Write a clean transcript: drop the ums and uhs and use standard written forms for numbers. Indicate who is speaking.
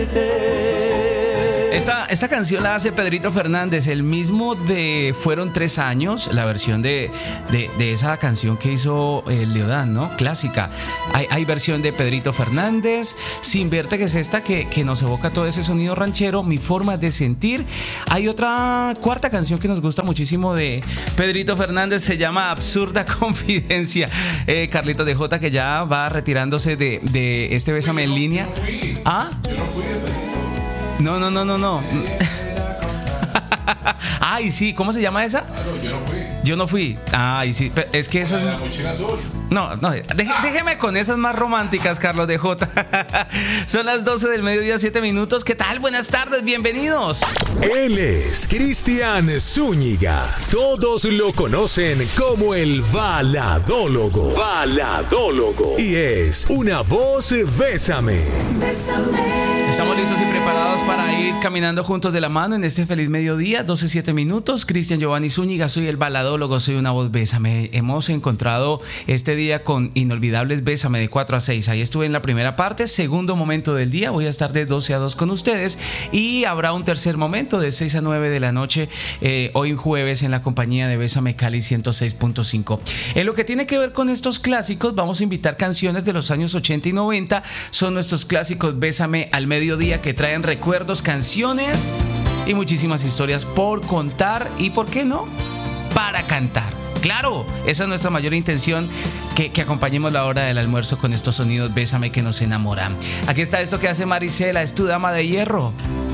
Speaker 1: Esta canción la hace Pedrito Fernández, el mismo de Fueron 3 años, la versión de esa canción que hizo Leodán, ¿no? Clásica. Hay versión de Pedrito Fernández, Sin Verte, que es esta que nos evoca todo ese sonido ranchero, Mi Forma de Sentir. Hay otra cuarta canción que nos gusta muchísimo de Pedrito Fernández, se llama Absurda Confidencia. Carlitos de Jota, que ya va retirándose de este Bésame en línea. ¿Ah? No. Ay, sí, ¿cómo se llama esa? Yo no fui. Ay, sí, es que esas... No, déjeme con esas más románticas, Carlos de Jota. Son las 12 del mediodía, 7 minutos. ¿Qué tal? Buenas tardes, bienvenidos.
Speaker 2: Él es Cristian Zúñiga. Todos lo conocen como el baladólogo. Y es una voz Bésame.
Speaker 1: Estamos listos y preparados para ir caminando juntos de la mano en este feliz mediodía, 12-7 minutos. Cristian Giovanni Zúñiga, soy el baladólogo, soy una voz Bésame. Hemos encontrado este día con inolvidables Bésame de 4 a 6. Ahí estuve en la primera parte, segundo momento del día. Voy a estar de 12 a 2 con ustedes y habrá un tercer momento de 6 a 9 de la noche, hoy jueves, en la compañía de Bésame Cali 106.5. En lo que tiene que ver con estos clásicos, vamos a invitar canciones de los años 80 y 90. Son nuestros clásicos Bésame al mediodía que traen recuerdos, canciones y muchísimas historias por contar y, ¿por qué no?, para cantar. Claro, esa es nuestra mayor intención, que acompañemos la hora del almuerzo con estos sonidos Bésame que nos enamoran. Aquí está esto que hace Marisela, es tu dama de hierro.